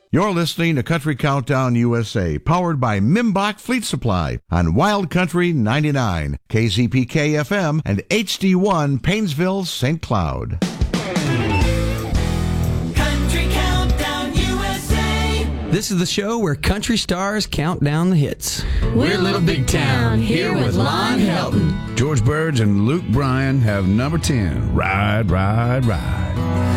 You're listening to Country Countdown USA, powered by Mimbach Fleet Supply on Wild Country 99, KZPK FM, and HD1 Paynesville, St. Cloud. Country Countdown USA. This is the show where country stars count down the hits. We're Little Big Town, here with Lon Helton. George Burge and Luke Bryan have number 10, Ride, Ride, Ride.